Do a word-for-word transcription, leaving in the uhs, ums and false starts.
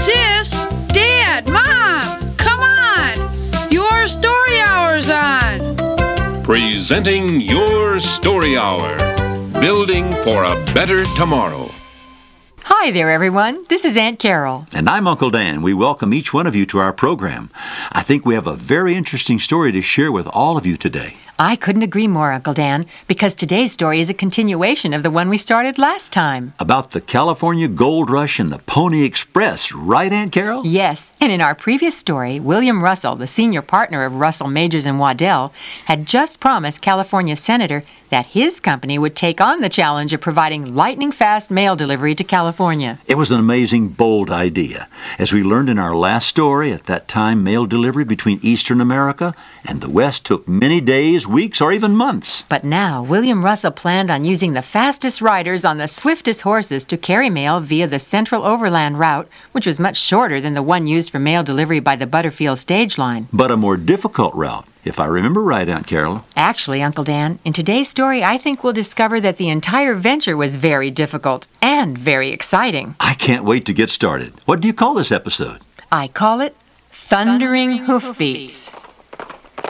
Sis, Dad, Mom, come on! Your story hour's on! Presenting Your Story Hour. Building for a better tomorrow. Hi there, everyone. This is Aunt Carol. And I'm Uncle Dan. We welcome each one of you to our program. I think we have a very interesting story to share with all of you today. I couldn't agree more, Uncle Dan, because today's story is a continuation of the one we started last time. About the California Gold Rush and the Pony Express, right, Aunt Carol? Yes, and in our previous story, William Russell, the senior partner of Russell, Majors and Waddell, had just promised California Senator that his company would take on the challenge of providing lightning-fast mail delivery to California. It was an amazing, bold idea. As we learned in our last story, at that time, mail delivery between Eastern America and the West took many days, weeks, or even months. But now, William Russell planned on using the fastest riders on the swiftest horses to carry mail via the Central Overland route, which was much shorter than the one used for mail delivery by the Butterfield stage line. But a more difficult route, if I remember right, Aunt Carol. Actually, Uncle Dan, in today's story, I think we'll discover that the entire venture was very difficult and very exciting. I can't wait to get started. What do you call this episode? I call it Thundering Hoofbeats.